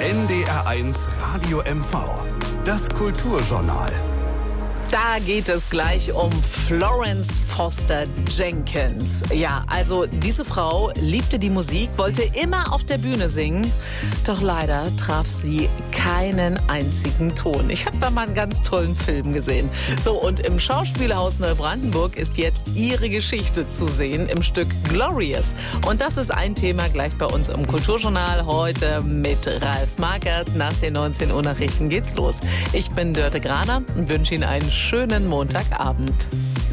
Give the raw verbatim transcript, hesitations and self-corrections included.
N D R eins Radio M V. Das Kulturjournal. Da geht es gleich um Florence Foster Jenkins. Ja, also diese Frau liebte die Musik, wollte immer auf der Bühne singen. Doch leider traf sie keinen einzigen Ton. Ich habe da mal einen ganz tollen Film gesehen. So, und im Schauspielhaus Neubrandenburg ist jetzt ihre Geschichte zu sehen im Stück Glorious. Und das ist ein Thema gleich bei uns im Kulturjournal heute mit Ralf Markert. Nach den neunzehn Uhr Nachrichten geht's los. Ich bin Dörte Graner und wünsche Ihnen einen schönen Montagabend.